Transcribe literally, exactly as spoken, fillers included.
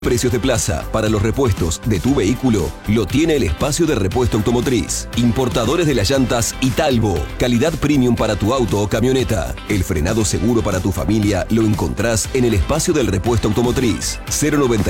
Precios de plaza para los repuestos de tu vehículo lo tiene el espacio de repuesto automotriz. Importadores de las llantas Italbo. Calidad premium para tu auto o camioneta. El frenado seguro para tu familia lo encontrás en el espacio del repuesto automotriz. cero noventa